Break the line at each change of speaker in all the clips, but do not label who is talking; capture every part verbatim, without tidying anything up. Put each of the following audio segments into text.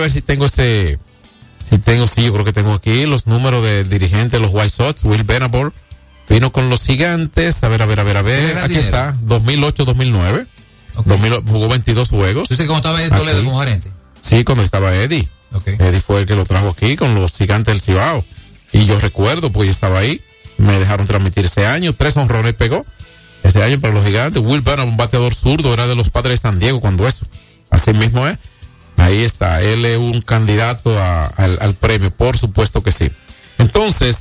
ver si tengo ese, si tengo, sí, yo creo que tengo aquí los números del dirigente de los White Sox, Will Venable. Vino con los Gigantes, a ver, a ver, a ver, a ver, aquí dinero? Está, dos mil ocho dos mil nueve. Okay. dos mil, jugó veintidós juegos.
¿Tú sabes cómo estaba Eddie Toledo como gerente?
Sí, cuando estaba Eddie. Okay. Eddie fue el que lo trajo aquí con los Gigantes del Cibao. Y yo recuerdo, pues yo estaba ahí, me dejaron transmitir ese año, tres honrones pegó ese año para los Gigantes. Will Burnham, un bateador zurdo, era de los Padres de San Diego cuando eso. Así mismo es. Ahí está, él es un candidato a, al, al premio, por supuesto que sí. Entonces,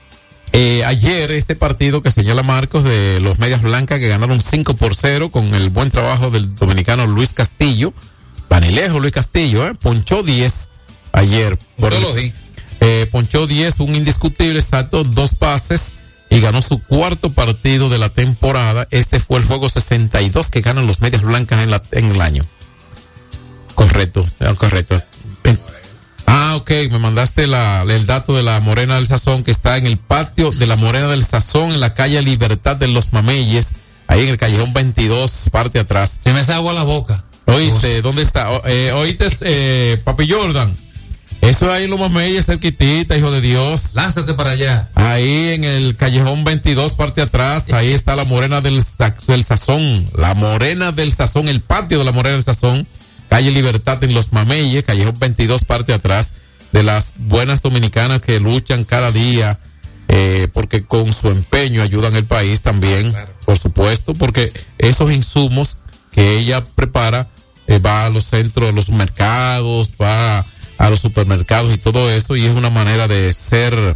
Eh, ayer este partido que señala Marcos de los Medias Blancas que ganaron cinco por cero con el buen trabajo del dominicano Luis Castillo, Vanilejo Luis Castillo, eh, ponchó diez ayer. Por el, eh, ponchó diez, un indiscutible exacto, dos pases y ganó su cuarto partido de la temporada. Este fue el juego sesenta y dos que ganan los Medias Blancas en, la, en el año. Correcto, correcto. Ah, ok, me mandaste la, el dato de la Morena del Sazón que está en el patio de la Morena del Sazón en la calle Libertad de los Mameyes, ahí en el callejón veintidós, parte atrás.
Se me hace agua la boca.
¿Oíste? Uf. ¿Dónde está? Eh, ¿Oíste, eh, Papi Jordan? Eso es ahí en los Mameyes, cerquitita, hijo de Dios.
Lánzate para allá.
Ahí en el callejón veintidós, parte atrás, ahí está la Morena del, del Sazón, la Morena del Sazón, el patio de la Morena del Sazón. Calle Libertad en los Mameyes, callejón veintidós, parte atrás, de las buenas dominicanas que luchan cada día, eh, porque con su empeño ayudan al país también, claro. Por supuesto, porque esos insumos que ella prepara, eh, va a los centros, a los mercados, va a los supermercados y todo eso, y es una manera de ser,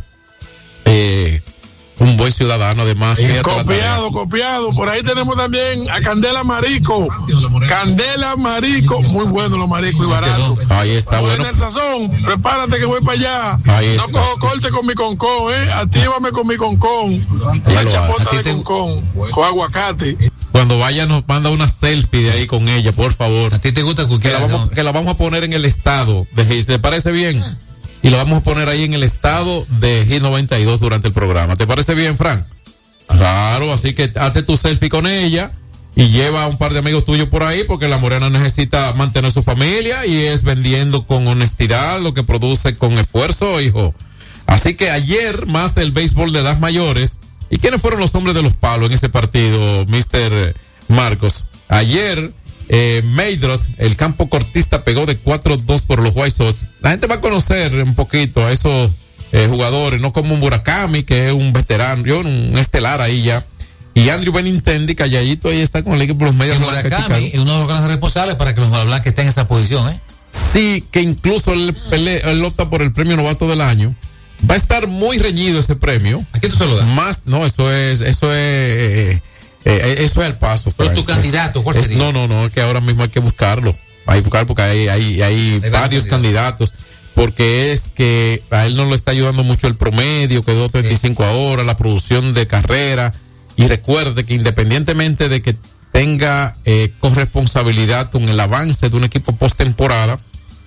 eh, un buen ciudadano, además.
Eh, copiado, copiado. Por ahí tenemos también a Candela Marico. Candela Marico. Muy bueno los maricos y barato.
Ahí está, bueno.
En el Sazón, prepárate que voy para allá. Ahí no está. Cojo corte con mi concón, ¿eh? Actívame con mi concón. La chapota de te... concón. Con aguacate.
Cuando vaya nos manda una selfie de ahí con ella, por favor.
¿A ti te gusta que,
la vamos, que la vamos a poner en el estado. ¿Te parece bien? Y lo vamos a poner ahí en el estado de G noventa y dos durante el programa. ¿Te parece bien, Frank? Claro, así que hazte tu selfie con ella y lleva a un par de amigos tuyos por ahí porque la Morena necesita mantener su familia y es vendiendo con honestidad lo que produce con esfuerzo, hijo. Así que ayer, más del béisbol de las mayores. ¿Y quiénes fueron los hombres de los palos en ese partido, mister Marcos? Ayer... Eh, Meydroth, el campo cortista, pegó de cuatro dos por los White Sox. La gente va a conocer un poquito a esos eh, jugadores, no como un Murakami, que es un veterano, yo, un estelar ahí ya. Y Andrew Benintendi, calladito, ahí está con el equipo de los Medias Blancas.
Murakami es uno de los grandes responsables para que los Medias Blancas estén en esa posición, ¿eh?
Sí, que incluso él, pelea, él opta por el premio novato del año. Va a estar muy reñido ese premio.
¿A quién tú se lo das?
Más, no, eso es, eso es... Eh, Eh, eso es el paso.
¿Pero tu candidato cuál sería?
Es, no, no, no, es que ahora mismo hay que buscarlo. Hay que buscar porque hay, hay, hay, hay varios candidatos. candidatos. Porque es que a él no le está ayudando mucho el promedio, quedó treinta y cinco ahora, la producción de carrera. Y recuerde que independientemente de que tenga eh, corresponsabilidad con el avance de un equipo postemporada,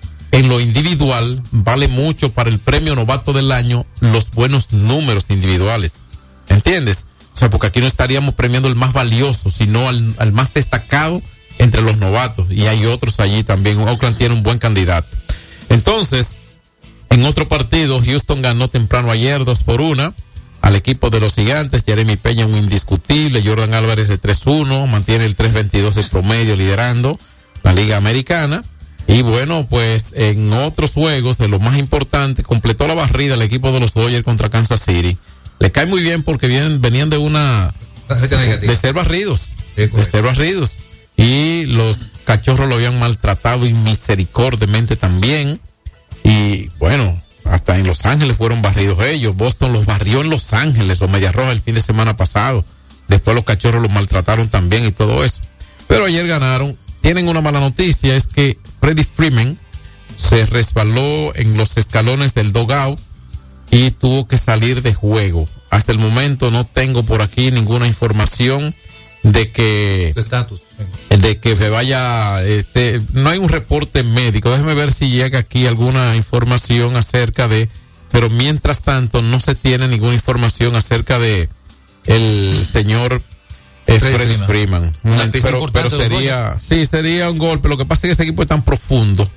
en lo individual vale mucho para el premio novato del año los buenos números individuales. ¿Entiendes? O sea, porque aquí no estaríamos premiando el más valioso, sino al, al más destacado entre los novatos. Y hay otros allí también. Oakland tiene un buen candidato. Entonces, en otro partido, Houston ganó temprano ayer dos por una al equipo de los Gigantes. Jeremy Peña, un indiscutible. Jordan Álvarez de tres uno. Mantiene el tres veintidós de promedio liderando la Liga Americana. Y bueno, pues en otros juegos de los más importantes, completó la barrida el equipo de los Dodgers contra Kansas City. Le cae muy bien porque vienen, venían de una, de, de ser barridos, sí, de ser barridos. Y los cachorros lo habían maltratado y misericordiamente también. Y bueno, hasta en Los Ángeles fueron barridos ellos. Boston los barrió en Los Ángeles, los Medias Rojas el fin de semana pasado. Después los cachorros los maltrataron también y todo eso. Pero ayer ganaron. Tienen una mala noticia, es que Freddie Freeman se resbaló en los escalones del dugout y tuvo que salir de juego. Hasta el momento no tengo por aquí ninguna información de que
estatus
de que se vaya, este, no hay un reporte médico. Déjeme ver si llega aquí alguna información acerca de, pero mientras tanto no se tiene ninguna información acerca de el señor eh, Freddie Freeman. Freeman. Pero, pero sería, sí, sería un golpe. Lo que pasa es que ese equipo es tan profundo. Sí.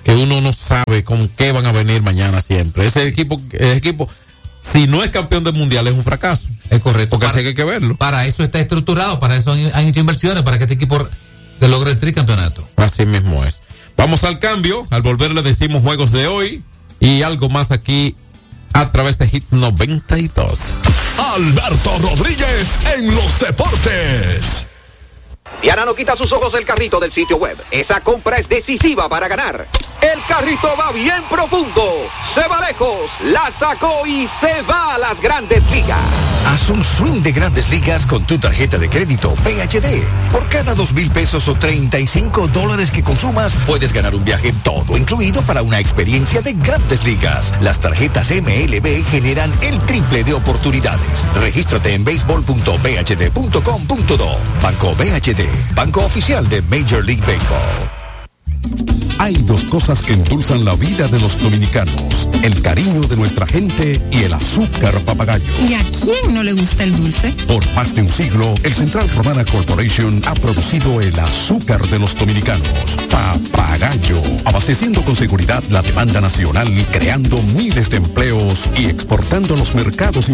que uno no sabe con qué van a venir mañana siempre. Ese equipo, el equipo, si no es campeón del mundial, es un fracaso.
Es correcto.
Porque
para,
así hay que verlo.
Para eso está estructurado, para eso han, han hecho inversiones, para que este equipo logre el tricampeonato.
Así mismo es. Vamos al cambio. Al volver le decimos juegos de hoy y algo más aquí a través de Hit noventa y dos.
Alberto Rodríguez en los deportes.
Diana no quita sus ojos del carrito del sitio web. Esa compra es decisiva para ganar. El carrito va bien profundo, se va lejos, la sacó y se va a las Grandes Ligas.
Haz un swing de Grandes Ligas con tu tarjeta de crédito P H D. Por cada dos mil pesos o treinta y cinco dólares que consumas, puedes ganar un viaje todo incluido para una experiencia de Grandes Ligas. Las tarjetas M L B generan el triple de oportunidades. Regístrate en béisbol punto b h d punto com punto do. Banco B H D, banco oficial de Major League Baseball.
Hay dos cosas que endulzan la vida de los dominicanos: el cariño de nuestra gente y el azúcar papagayo.
¿Y a quién no le gusta el dulce?
Por más de un siglo, el Central Romana Corporation ha producido el azúcar de los dominicanos, Papagayo, abasteciendo con seguridad la demanda nacional, creando miles de empleos y exportando a los mercados